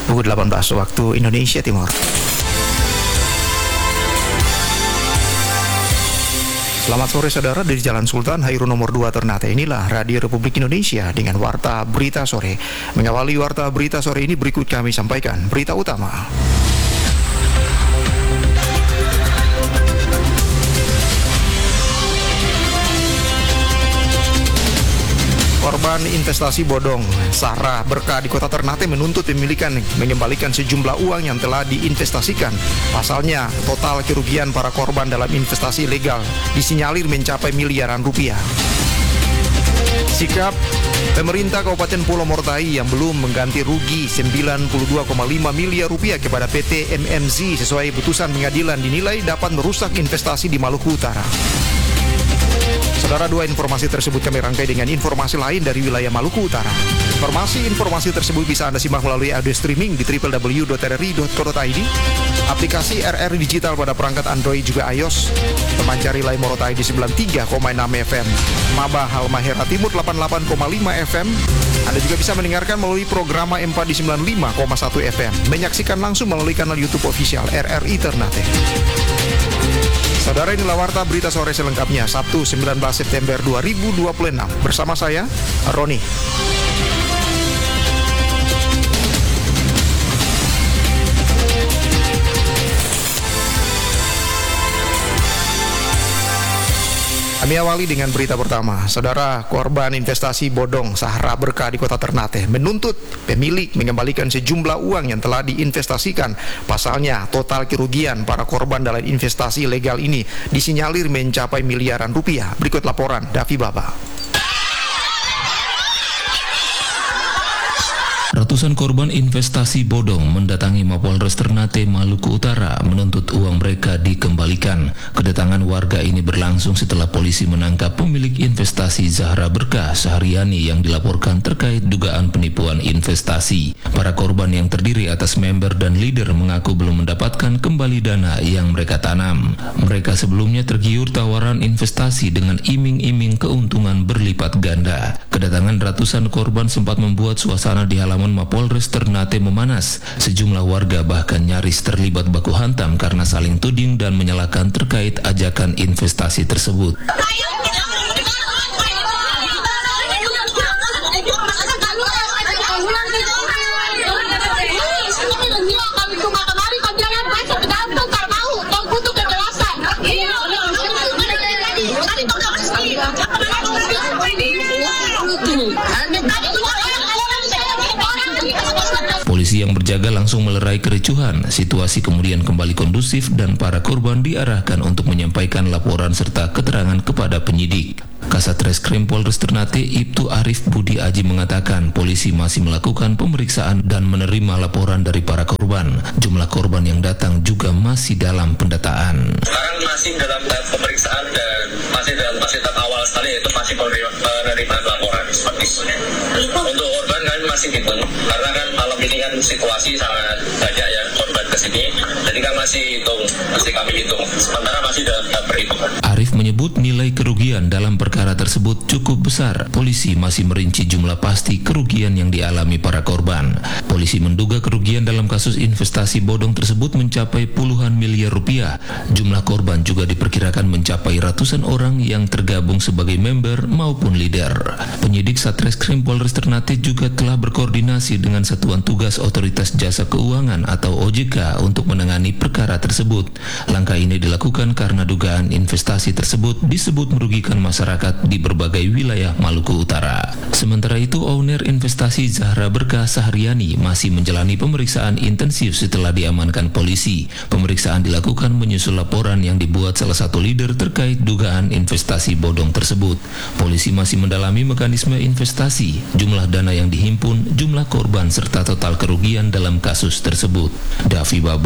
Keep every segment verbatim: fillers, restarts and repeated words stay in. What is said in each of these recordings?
pukul delapan belas waktu Indonesia Timur. Selamat sore saudara, dari Jalan Sultan Hairun nomor dua Ternate. Inilah Radio Republik Indonesia dengan Warta Berita Sore. Mengawali Warta Berita Sore ini berikut kami sampaikan berita utama. Korban investasi bodong Sahra Berkah di Kota Ternate menuntut pemilikan mengembalikan sejumlah uang yang telah diinvestasikan. Pasalnya, total kerugian para korban dalam investasi ilegal disinyalir mencapai miliaran rupiah. Sikap pemerintah Kabupaten Pulau Mortai yang belum mengganti rugi sembilan puluh dua koma lima miliar rupiah kepada P T M M Z sesuai putusan pengadilan dinilai dapat merusak investasi di Maluku Utara. Saudara, dua informasi tersebut kami rangkai dengan informasi lain dari wilayah Maluku Utara. Informasi-informasi tersebut bisa Anda simak melalui audio streaming di w w w dot r r i dot co dot i d, aplikasi R R Digital pada perangkat Android juga iOS, pemancar relay Morotai di sembilan puluh tiga koma enam F M, Maba Halmahera Timur delapan puluh delapan koma lima F M. Anda juga bisa mendengarkan melalui program M empat di sembilan puluh lima koma satu F M, menyaksikan langsung melalui kanal YouTube official R R I Ternate. Saudara, inilah Warta Berita Sore selengkapnya Sabtu sembilan belas September dua ribu dua puluh enam. Bersama saya, Roni. Kami awali dengan berita pertama. Saudara, korban investasi bodong Sahra Berkah di Kota Ternate menuntut pemilik mengembalikan sejumlah uang yang telah diinvestasikan. Pasalnya, total kerugian para korban dalam investasi ilegal ini disinyalir mencapai miliaran rupiah. Berikut laporan Davi Baba. Ratusan korban investasi bodong mendatangi Mapolres Ternate, Maluku Utara menuntut uang mereka dikembalikan. Kedatangan warga ini berlangsung setelah polisi menangkap pemilik investasi Zahra Berkah Sahriani yang dilaporkan terkait dugaan penipuan investasi. Para korban yang terdiri atas member dan leader mengaku belum mendapatkan kembali dana yang mereka tanam. Mereka sebelumnya tergiur tawaran investasi dengan iming-iming keuntungan berlipat ganda. Kedatangan ratusan korban sempat membuat suasana di halaman Mapolres Ternate memanas. Sejumlah warga bahkan nyaris terlibat baku hantam karena saling tuding dan menyalahkan terkait ajakan investasi tersebut. Polisi yang berjaga langsung melerai kericuhan. Situasi kemudian kembali kondusif dan para korban diarahkan untuk menyampaikan laporan serta keterangan kepada penyidik. Kasat Reskrim Polres Ternate Ibtu Arif Budi Aji mengatakan polisi masih melakukan pemeriksaan dan menerima laporan dari para korban. Jumlah korban yang datang juga masih dalam pendataan. Sekarang masih dalam tahap pemeriksaan dan masih dalam masih tahap awal sekali, yaitu masih penerimaan laporan seperti itu. Untuk korban kan masih hitung, karena kan malam ini kan situasi sangat banyak ya korban kesini, jadi kan masih hitung, masih kami hitung. Sementara masih dalam tahap perhitungan. Arif menyebut nilai kerugian dalam perkara tersebut cukup besar. Polisi masih merinci jumlah pasti kerugian yang dialami para korban. Polisi menduga kerugian dalam kasus investasi bodong tersebut mencapai puluhan miliar rupiah. Jumlah korban juga diperkirakan mencapai ratusan orang yang tergabung sebagai member maupun leader. Penyidik Satreskrim Polres Ternate juga telah berkoordinasi dengan Satuan Tugas Otoritas Jasa Keuangan atau O J K untuk menangani perkara tersebut. Langkah ini dilakukan karena dugaan investasi tersebut disebut merugikan masyarakat di berbagai wilayah Maluku Utara. Sementara itu, owner investasi Zahra Berkah Sahriani masih menjalani pemeriksaan intensif setelah diamankan polisi. Pemeriksaan dilakukan menyusul laporan yang dibuat salah satu leader terkait dugaan investasi bodong tersebut. Polisi masih mendalami mekanisme investasi, jumlah dana yang dihimpun, jumlah korban serta total kerugian dalam kasus tersebut. Davi Baba melaporkan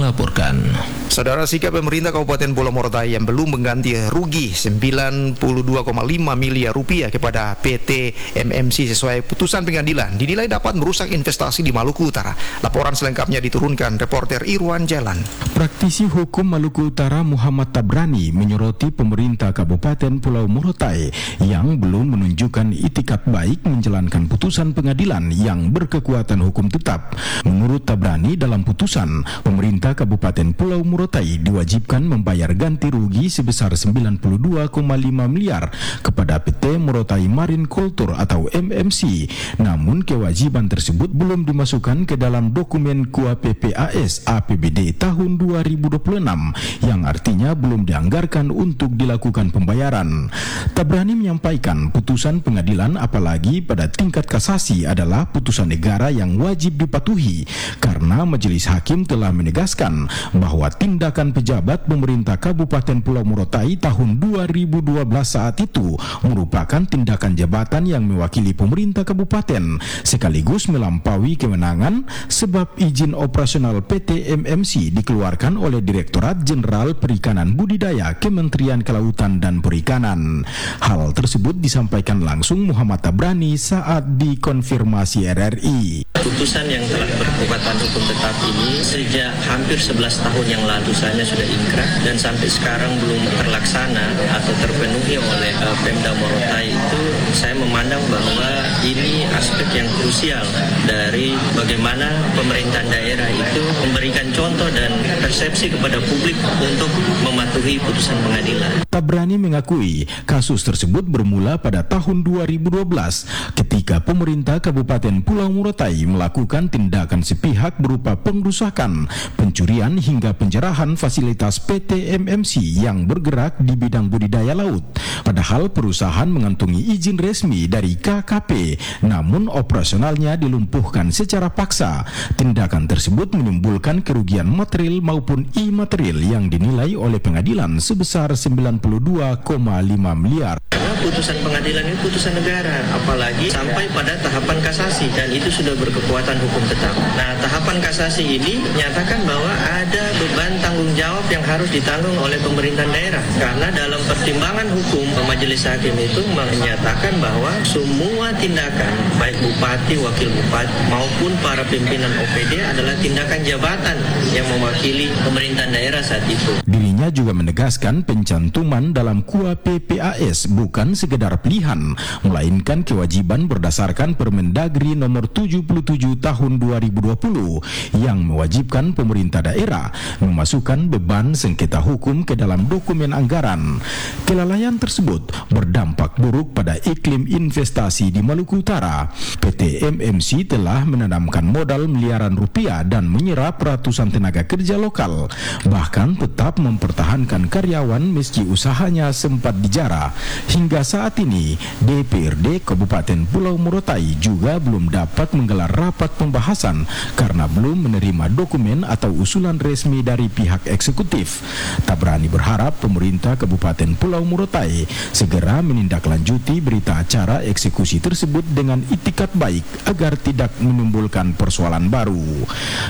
melaporkan. Saudara, sikap pemerintah Kabupaten Pulau Morotai yang belum mengganti rugi sembilan puluh dua koma lima miliar rupiah kepada P T M M C sesuai putusan pengadilan dinilai dapat merusak investasi di Maluku Utara. Laporan selengkapnya diturunkan reporter Irwan Jalan. Praktisi hukum Maluku Utara Muhammad Tabrani menyoroti pemerintah Kabupaten Pulau Morotai yang belum menunjukkan itikat baik menjalankan putusan pengadilan yang berkekuatan hukum tetap. Menurut Tabrani, dalam putusan, pemerintah Kabupaten Pulau Morotai diwajibkan membayar ganti rugi sebesar sembilan puluh dua koma lima miliar kepada P T Morotai Marine Culture atau M M C. Namun kewajiban tersebut belum dimasukkan ke dalam dokumen K U A P P A S A P B D tahun dua ribu dua puluh enam yang artinya belum dianggarkan untuk dilakukan pembayaran. Tabrani menyampaikan putusan pengadilan apalagi pada tingkat kasasi adalah putusan negara yang wajib dipatuhi karena majelis hakim telah menegaskan bahwa tindakan pejabat pemerintah Kabupaten Pulau Morotai tahun dua ribu dua belas saat itu merupakan tindakan jabatan yang mewakili pemerintah kabupaten sekaligus melampaui kewenangan sebab izin operasional P T M M C dikeluarkan oleh Direktorat Jenderal Perikanan Budidaya Kementerian Kelautan dan Perikanan. Hal tersebut disampaikan langsung Muhammad Tabrani saat dikonfirmasi R R I. Putusan yang telah berkekuatan hukum tetap ini sejak hampir sebelas tahun yang lalu saya sudah inkrah dan sampai sekarang belum terlaksana atau terpenuhi oleh uh, Pemda Morotai. Itu saya memandang bahwa ini aspek yang krusial dari bagaimana pemerintahan daerah itu memberikan contoh dan persepsi kepada publik untuk mematuhi putusan pengadilan. Tabrani mengakui kasus tersebut bermula pada tahun dua ribu dua belas ketika pemerintah Kabupaten Pulau Morotai melakukan tindakan sepihak berupa pengrusakan, pencurian hingga penjarahan fasilitas P T M M C yang bergerak di bidang budidaya laut. Padahal perusahaan mengantongi izin resmi dari K K P, namun operasionalnya dilumpuhkan secara paksa. Tindakan tersebut menimbulkan kerugian material maupun imaterial yang dinilai oleh pengadilan sebesar sembilan puluh dua koma lima miliar. Karena putusan pengadilan ini putusan negara, apalagi sampai pada tahapan kasasi dan itu sudah berkekuatan hukum tetap. Nah, tahapan kasasi ini menyatakan bahwa ada beban tanggung jawab yang harus ditanggung oleh pemerintahan daerah. Karena dalam pertimbangan hukum majelis hakim itu menyatakan bahwa semua tindakan baik bupati, wakil bupati maupun para pimpinan O P D adalah tindakan jabatan yang mewakili pemerintahan daerah saat itu. Dirinya juga menegaskan pencantuman dalam K U A P P A S bukan sekedar pilihan, melainkan kewajiban berdasarkan Permendagri nomor tujuh puluh tujuh tahun dua ribu dua puluh yang mewajibkan pemerintah daerah memasukkan beban sengketa hukum ke dalam dokumen anggaran. Kelalaian tersebut berdampak buruk pada iklim investasi di Maluku Utara. P T M M C telah menanamkan modal miliaran rupiah dan menyerap ratusan tenaga kerja lokal, bahkan tetap mempertahankan karyawan meski usahanya sempat dijara. Hingga saat ini, D P R D Kabupaten Pulau Morotai juga belum dapat menggelar rapat pembahasan karena belum menerima dokumen atau usulan resmi dari pihak eksekutif. Tabrani berharap pemerintah Kabupaten Pulau Morotai segera menindaklanjuti berita acara eksekusi tersebut dengan itikat baik agar tidak menimbulkan persoalan baru.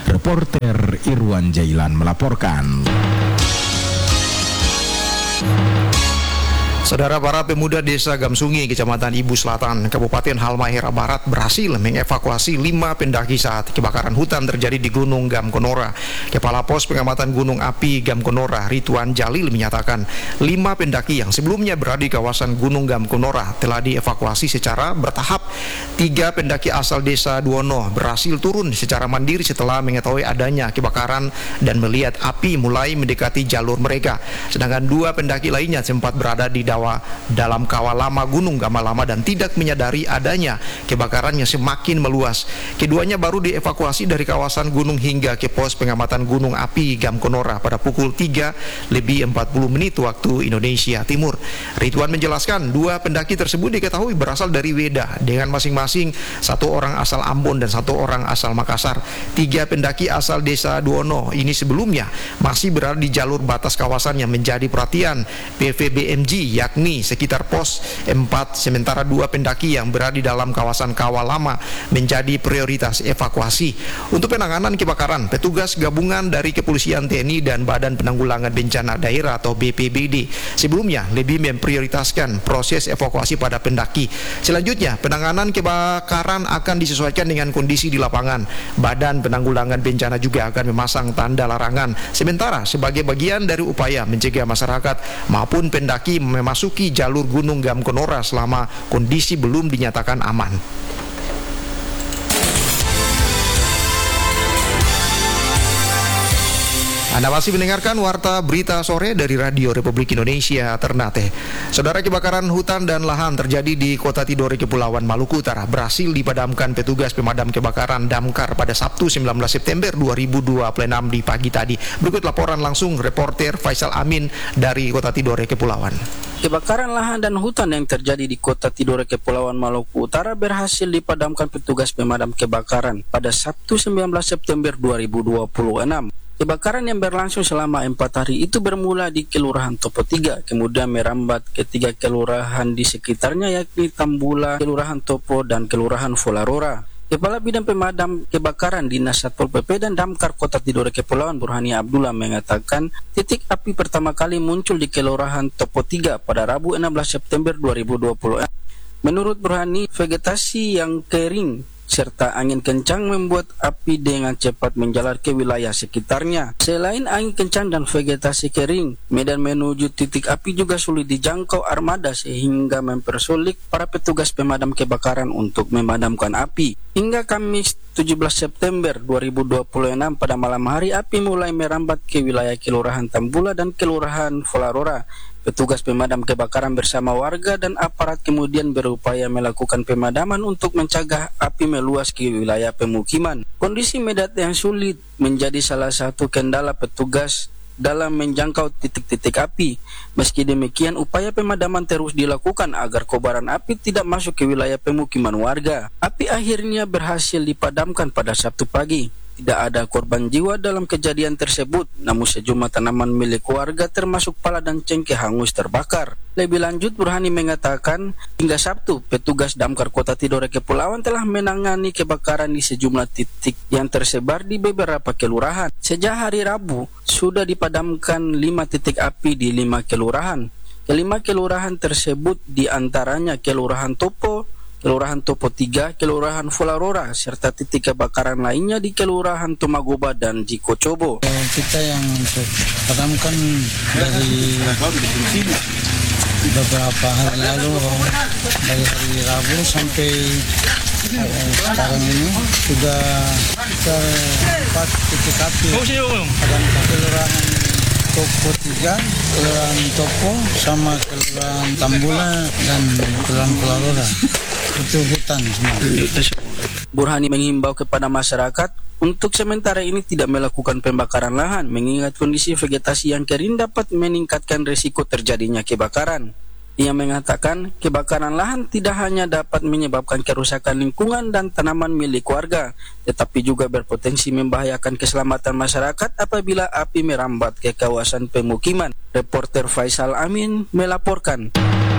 Reporter Irwan Jailan melaporkan. Saudara, para pemuda desa Gamsungi, Kecamatan Ibu Selatan, Kabupaten Halmahera Barat berhasil mengevakuasi lima pendaki saat kebakaran hutan terjadi di Gunung Gamkonora. Kepala Pos Pengamatan Gunung Api Gamkonora, Ridwan Jalil, menyatakan lima pendaki yang sebelumnya berada di kawasan Gunung Gamkonora telah dievakuasi secara bertahap. Tiga pendaki asal desa Duono berhasil turun secara mandiri setelah mengetahui adanya kebakaran dan melihat api mulai mendekati jalur mereka. Sedangkan dua pendaki lainnya sempat berada di dalam kawah lama Gunung Gamalama dan tidak menyadari adanya kebakaran yang semakin meluas. Keduanya baru dievakuasi dari kawasan gunung hingga ke Pos Pengamatan Gunung Api Gamkonora pada pukul tiga lebih empat puluh menit waktu Indonesia Timur. Ridwan menjelaskan dua pendaki tersebut diketahui berasal dari Weda dengan masing-masing satu orang asal Ambon dan satu orang asal Makassar. Tiga pendaki asal desa Duono ini sebelumnya masih berada di jalur batas kawasan yang menjadi perhatian P V B M G, yang yakni sekitar pos empat, sementara dua pendaki yang berada di dalam kawasan kawah lama menjadi prioritas evakuasi. Untuk penanganan kebakaran, petugas gabungan dari Kepolisian, T N I, dan Badan Penanggulangan Bencana Daerah atau B P B D sebelumnya lebih memprioritaskan proses evakuasi pada pendaki. Selanjutnya, penanganan kebakaran akan disesuaikan dengan kondisi di lapangan. Badan Penanggulangan Bencana juga akan memasang tanda larangan. Sementara sebagai bagian dari upaya mencegah masyarakat maupun pendaki memasuki jalur Gunung Gamkonora selama kondisi belum dinyatakan aman. Anda masih mendengarkan Warta Berita Sore dari Radio Republik Indonesia Ternate. Saudara, kebakaran hutan dan lahan terjadi di Kota Tidore, Kepulauan Maluku Utara berhasil dipadamkan petugas pemadam kebakaran Damkar pada Sabtu sembilan belas September dua ribu dua puluh enam di pagi tadi. Berikut laporan langsung reporter Faisal Amin dari Kota Tidore, Kepulauan. Kebakaran lahan dan hutan yang terjadi di Kota Tidore, Kepulauan Maluku Utara berhasil dipadamkan petugas pemadam kebakaran pada Sabtu sembilan belas September dua ribu dua puluh enam. Kebakaran yang berlangsung selama empat hari itu bermula di Kelurahan Topo tiga, kemudian merambat ke tiga kelurahan di sekitarnya, yakni Tambula, Kelurahan Topo, dan Kelurahan Folarora. Kepala Bidang Pemadam Kebakaran Dinas Satpol P P dan Damkar Kota Tidore Kepulauan Burhani Abdullah mengatakan titik api pertama kali muncul di Kelurahan Topo tiga pada Rabu enam belas September dua ribu dua puluh. Menurut Burhani, vegetasi yang kering serta angin kencang membuat api dengan cepat menjalar ke wilayah sekitarnya. Selain angin kencang dan vegetasi kering, medan menuju titik api juga sulit dijangkau armada sehingga mempersulit para petugas pemadam kebakaran untuk memadamkan api. Hingga Kamis tujuh belas September dua ribu dua puluh enam pada malam hari, api mulai merambat ke wilayah Kelurahan Tambula dan Kelurahan Folarora. Petugas pemadam kebakaran bersama warga dan aparat kemudian berupaya melakukan pemadaman untuk mencegah api meluas ke wilayah pemukiman. Kondisi medan yang sulit menjadi salah satu kendala petugas dalam menjangkau titik-titik api. Meski demikian, upaya pemadaman terus dilakukan agar kobaran api tidak masuk ke wilayah pemukiman warga. Api akhirnya berhasil dipadamkan pada Sabtu pagi. Tidak ada korban jiwa dalam kejadian tersebut, namun sejumlah tanaman milik warga termasuk pala dan cengkeh hangus terbakar. Lebih lanjut, Burhani mengatakan hingga Sabtu, petugas Damkar Kota Tidore Kepulauan telah menangani kebakaran di sejumlah titik yang tersebar di beberapa kelurahan. Sejak hari Rabu, sudah dipadamkan lima titik api di lima kelurahan. Kelima kelurahan tersebut diantaranya Kelurahan Topo, Kelurahan Topo tiga, Kelurahan Folarora, serta titik kebakaran lainnya di Kelurahan Tomagoba dan Jikocobo. Kita yang untuk padamkan dari beberapa hari lalu, dari hari Rabu sampai eh, sekarang ini sudah terempat titik api padamkan Kelurahan Topo tiga, Kelurahan Topo, sama Kelurahan Tambula dan Kelurahan Folarora. Itu hutan semua. Burhani menghimbau kepada masyarakat untuk sementara ini tidak melakukan pembakaran lahan, mengingat kondisi vegetasi yang kering dapat meningkatkan risiko terjadinya kebakaran. Ia mengatakan kebakaran lahan tidak hanya dapat menyebabkan kerusakan lingkungan dan tanaman milik warga, tetapi juga berpotensi membahayakan keselamatan masyarakat apabila api merambat ke kawasan pemukiman. Reporter Faisal Amin melaporkan.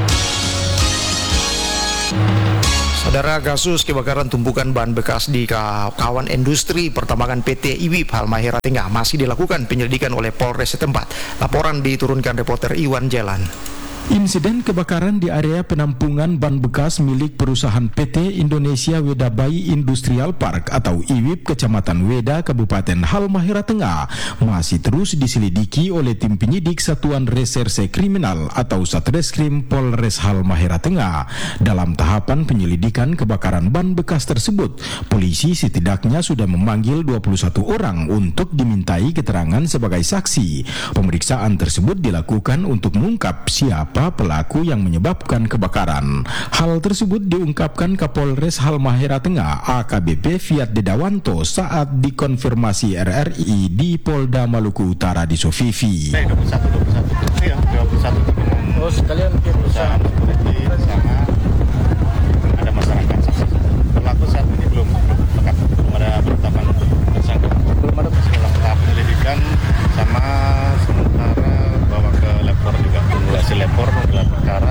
Saudara, kasus kebakaran tumpukan bahan bekas di kawasan industri pertambangan P T I W I P Halmahera Tengah masih dilakukan penyelidikan oleh Polres setempat. Laporan diturunkan reporter Iwan Jelan. Insiden kebakaran di area penampungan ban bekas milik perusahaan P T Indonesia Weda Bayi Industrial Park atau I W I P Kecamatan Weda, Kabupaten Halmahera Tengah masih terus diselidiki oleh tim penyidik Satuan Reserse Kriminal atau Satreskrim Polres Halmahera Tengah. Dalam tahapan penyelidikan kebakaran ban bekas tersebut, polisi setidaknya sudah memanggil dua puluh satu orang untuk dimintai keterangan sebagai saksi. Pemeriksaan tersebut dilakukan untuk mengungkap siapa pelaku yang menyebabkan kebakaran. Hal tersebut diungkapkan Kapolres Halmahera Tengah A K B P Fiat Dedawanto saat dikonfirmasi R R I di Polda Maluku Utara di Sofifi. dua puluh satu, dua puluh satu. Iya, dua puluh satu. Oh, sekalian perusahaan sama ada masyarakat saksi. Pelaku saat ini belum lekat, belum ada penetapan tersangka. Belum ada dalam tahap penyelidikan sama sementara bawa ke lapor juga. Tunggu hasil lapor gelar perkara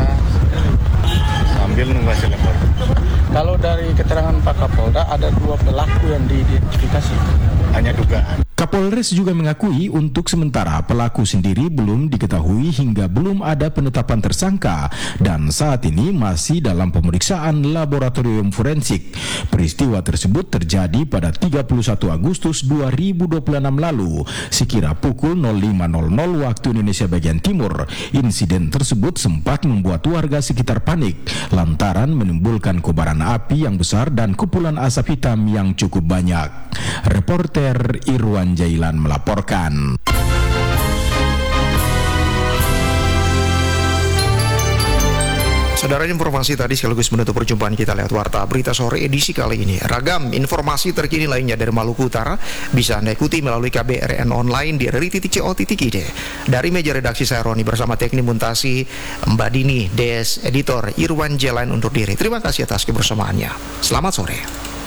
pelaku yang diidentifikasi. Hanya dugaan. Kapolres juga mengakui untuk sementara pelaku sendiri belum diketahui hingga belum ada penetapan tersangka dan saat ini masih dalam pemeriksaan laboratorium forensik. Peristiwa tersebut terjadi pada tiga puluh satu Agustus dua ribu dua puluh enam lalu, sekira pukul nol lima nol nol waktu Indonesia bagian timur. Insiden tersebut sempat membuat warga sekitar panik lantaran menimbulkan kobaran api yang besar dan kepulan asap hitam yang cukup banyak. Reporter Irwan Jailan melaporkan. Saudara, informasi tadi sekaligus menutup perjumpaan kita lewat Warta Berita Sore edisi kali ini. Ragam informasi terkini lainnya dari Maluku Utara bisa Anda ikuti melalui K B R N online di r i titik co titik i d. Dari meja redaksi saya Roni bersama teknik montasi Mbak Dini, Des, editor Irwan Jailan undur diri. Terima kasih atas kebersamaannya. Selamat sore.